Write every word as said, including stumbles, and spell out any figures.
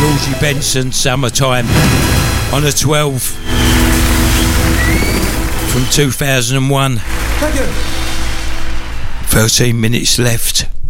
Georgie Benson, Summertime, on a twelve from two thousand one. Thank you. thirteen minutes left.